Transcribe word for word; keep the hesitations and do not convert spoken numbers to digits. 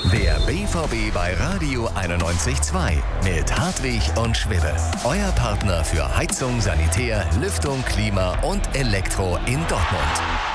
Der B V B bei Radio einundneunzig Komma zwei mit Hartwig und Schwibbe. Euer Partner für Heizung, Sanitär, Lüftung, Klima und Elektro in Dortmund.